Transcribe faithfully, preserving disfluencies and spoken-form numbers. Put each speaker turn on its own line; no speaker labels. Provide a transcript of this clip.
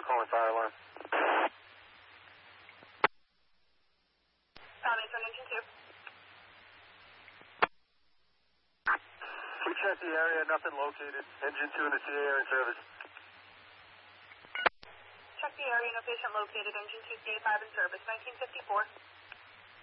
calling fire alarm.
Foundation engine two.
We checked the area, nothing located. Engine two in the C A are in service.
Check the area, no patient located. Engine two C A five in service. nineteen fifty-four.